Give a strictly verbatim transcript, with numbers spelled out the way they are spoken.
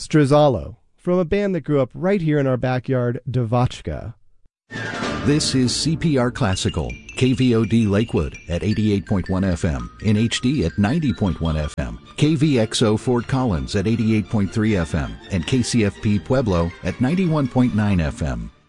Strazzalo, from a band that grew up right here in our backyard, Devotchka. This is C P R Classical, K V O D Lakewood at eighty-eight point one F M, in H D at ninety point one F M, K V X O Fort Collins at eighty-eight point three F M, and K C F P Pueblo at ninety-one point nine F M.